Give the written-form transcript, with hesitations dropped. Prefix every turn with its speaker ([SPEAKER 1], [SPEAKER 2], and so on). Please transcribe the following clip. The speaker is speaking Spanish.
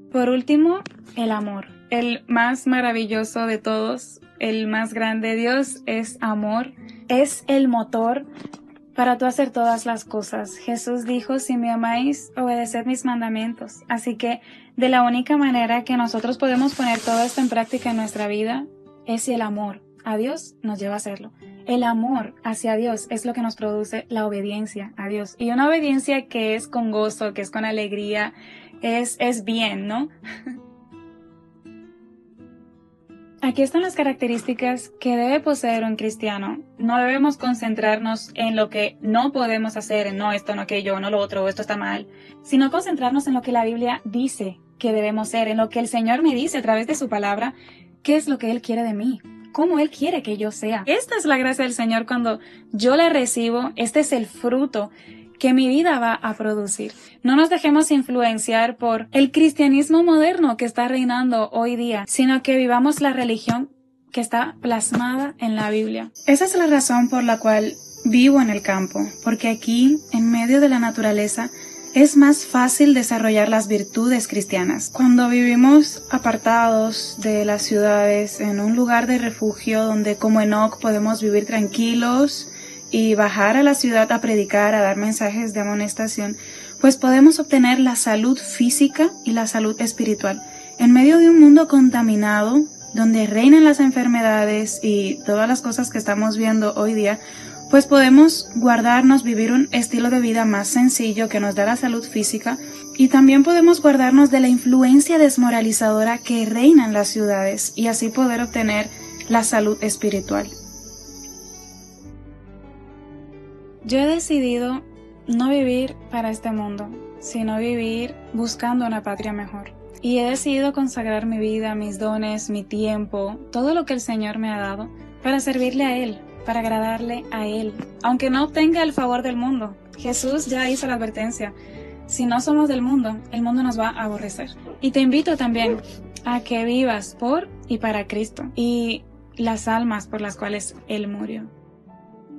[SPEAKER 1] Por último, el amor. El más maravilloso de todos, el más grande. Dios es amor, es el motor para tú hacer todas las cosas. Jesús dijo, si me amáis, obedeced mis mandamientos. Así que de la única manera que nosotros podemos poner todo esto en práctica en nuestra vida es si el amor a Dios nos lleva a hacerlo. El amor hacia Dios es lo que nos produce la obediencia a Dios. Y una obediencia que es con gozo, que es con alegría, es bien, ¿no? Aquí están las características que debe poseer un cristiano. No debemos concentrarnos en lo que no podemos hacer, en no esto, no aquello, no lo otro, esto está mal, sino concentrarnos en lo que la Biblia dice que debemos ser, en lo que el Señor me dice a través de su palabra, qué es lo que Él quiere de mí, cómo Él quiere que yo sea. Esta es la gracia del Señor cuando yo la recibo, este es el fruto que mi vida va a producir. No nos dejemos influenciar por el cristianismo moderno que está reinando hoy día, sino que vivamos la religión que está plasmada en la Biblia. Esa es la razón por la cual vivo en el campo, porque aquí, en medio de la naturaleza, es más fácil desarrollar las virtudes cristianas. Cuando vivimos apartados de las ciudades, en un lugar de refugio donde como Enoc podemos vivir tranquilos y bajar a la ciudad a predicar, a dar mensajes de amonestación, pues podemos obtener la salud física y la salud espiritual. En medio de un mundo contaminado, donde reinan las enfermedades y todas las cosas que estamos viendo hoy día, pues podemos guardarnos, vivir un estilo de vida más sencillo que nos da la salud física, y también podemos guardarnos de la influencia desmoralizadora que reina en las ciudades y así poder obtener la salud espiritual. Yo he decidido no vivir para este mundo, sino vivir buscando una patria mejor. Y he decidido consagrar mi vida, mis dones, mi tiempo, todo lo que el Señor me ha dado, para servirle a Él, para agradarle a Él, aunque no obtenga el favor del mundo. Jesús ya hizo la advertencia. Si no somos del mundo, el mundo nos va a aborrecer. Y te invito también a que vivas por y para Cristo y las almas por las cuales Él murió.